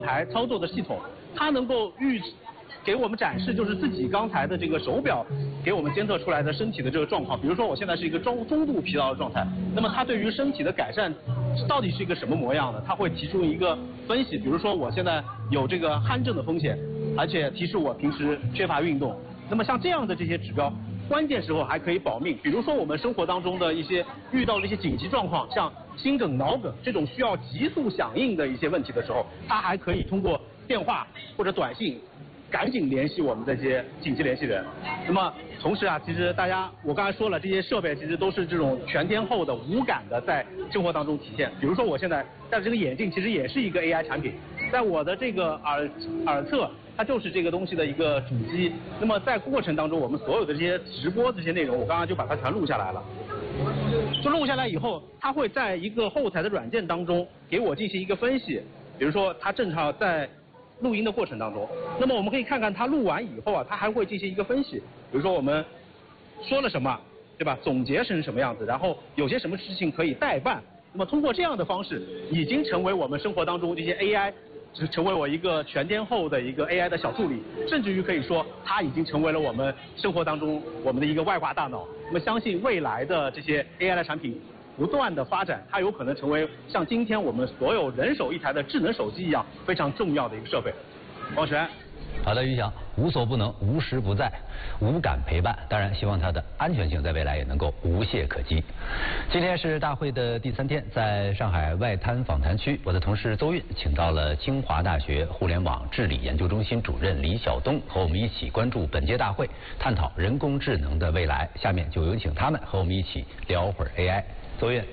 台操作的系统，它能够给我们展示就是自己刚才的这个手表给我们监测出来的身体的这个状况。比如说我现在是一个中度疲劳的状态，那么它对于身体的改善到底是一个什么模样呢？它会提出一个分析，比如说我现在有这个鼾症的风险，而且提示我平时缺乏运动。那么像这样的这些指标，关键时候还可以保命。比如说我们生活当中的一些遇到的一些紧急状况，像心梗、脑梗这种需要急速响应的一些问题的时候，它还可以通过电话或者短信赶紧联系我们这些紧急联系人。那么同时啊，其实我刚才说了，这些设备其实都是这种全天候的无感的在生活当中体现。比如说我现在戴的这个眼镜其实也是一个 AI 产品，在我的这个耳侧它就是这个东西的一个主机。那么在过程当中，我们所有的这些直播这些内容，我刚刚就把它全录下来了。就录下来以后，它会在一个后台的软件当中给我进行一个分析。比如说它正好在录音的过程当中，那么我们可以看看它录完以后啊，它还会进行一个分析。比如说我们说了什么，对吧？总结成什么样子，然后有些什么事情可以代办。那么通过这样的方式，已经成为我们生活当中这些 AI， 成为我一个全天候的一个 AI 的小助理，甚至于可以说它已经成为了我们生活当中我们的一个外挂大脑。那么相信未来的这些 AI 的产品不断的发展，它有可能成为像今天我们所有人手一台的智能手机一样非常重要的一个设备。王璇。 好的，于翔，无所不能，无时不在，无感陪伴。当然，希望它的安全性在未来也能够无懈可击。今天是大会的第3天，在上海外滩访谈区，我的同事邹韵请到了清华大学互联网治理研究中心主任李晓东，和我们一起关注本届大会，探讨人工智能的未来。下面就有请他们和我们一起聊会儿 AI。邹韵。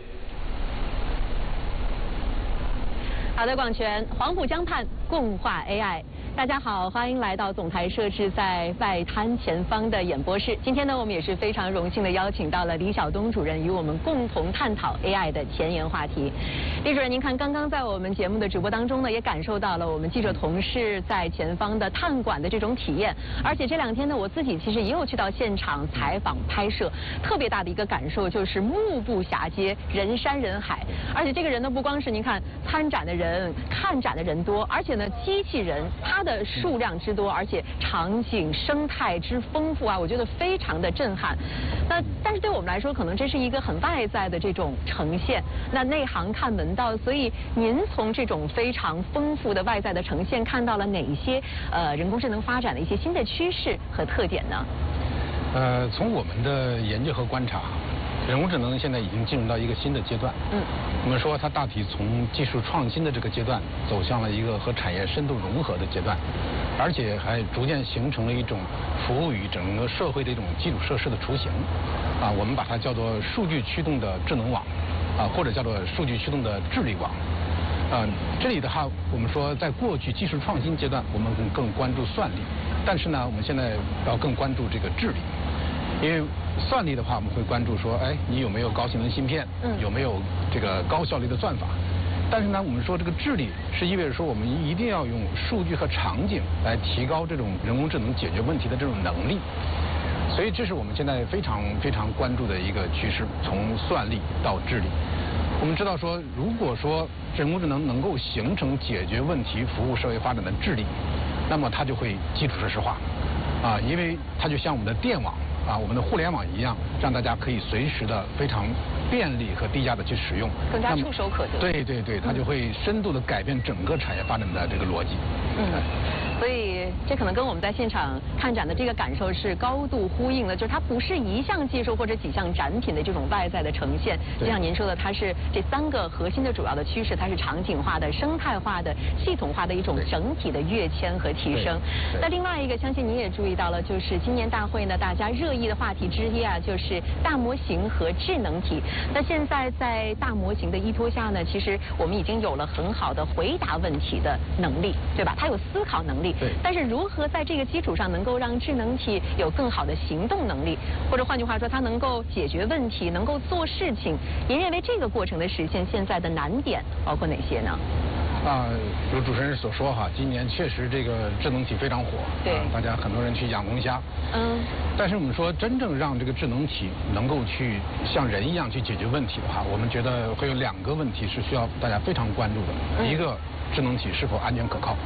好的，广泉，黄浦江畔共话 AI。大家好，欢迎来到总台设置在外滩前方的演播室。今天呢，我们也是非常荣幸的邀请到了李晓东主任，与我们共同探讨 AI 的前沿话题。李主任，您看，刚刚在我们节目的直播当中呢，也感受到了我们记者同事在前方的探馆的这种体验。而且这2天呢，我自己其实也有去到现场采访拍摄，特别大的一个感受就是目不暇接，人山人海。而且这个人呢，不光是您看参展的人、看展的人多，而且呢，机器人它的数量之多，而且场景生态之丰富啊，我觉得非常的震撼。但是对我们来说，可能这是一个很外在的这种呈现，那内行看门道。所以您从这种非常丰富的外在的呈现，看到了哪一些人工智能发展的一些新的趋势和特点呢？ 从我们的研究和观察，人工智能现在已经进入到一个新的阶段。我们说它大体从技术创新的这个阶段，走向了一个和产业深度融合的阶段，而且还逐渐形成了一种服务于整个社会的一种基础设施的雏形。我们把它叫做数据驱动的智能网，或者叫做数据驱动的治理网。这里的话，我们说在过去技术创新阶段，我们更关注算力，但是呢，我们现在要更关注这个治理。因为算力的话，我们会关注说，你有没有高性能芯片，有没有这个高效率的算法。但是呢，我们说这个治理是意味着说，我们一定要用数据和场景来提高这种人工智能解决问题的这种能力。所以这是我们现在非常非常关注的一个趋势，从算力到治理。我们知道说，如果说人工智能能够形成解决问题、服务社会发展的治理，那么它就会基础设施化，因为它就像我们的电网。我们的互联网一样，让大家可以随时的非常便利和低价的去使用， 更加触手可得。 对，它就会深度的改变整个产业发展的这个逻辑。 所以这可能跟我们在现场看展的这个感受是高度呼应的，就是它不是一项技术或者几项展品的这种外在的呈现，就像您说的，它是这3个核心的主要的趋势，它是场景化的、生态化的、系统化的一种整体的跃迁和提升。那另外一个，相信您也注意到了，就是今年大会呢，大家热议的话题之一啊，就是大模型和智能体。那现在在大模型的依托下呢，其实我们已经有了很好的回答问题的能力，对吧？它有思考能力。但是如何在这个基础上能够让智能体有更好的行动能力，或者换句话说，它能够解决问题，能够做事情？您认为这个过程的实现，现在的难点包括哪些呢？ 如主持人所说今年确实这个智能体非常火，大家很多人去养龙虾。但是我们说真正让这个智能体能够去像人一样去解决问题的话，我们觉得会有2个问题是需要大家非常关注的。一个，智能体是否安全可靠？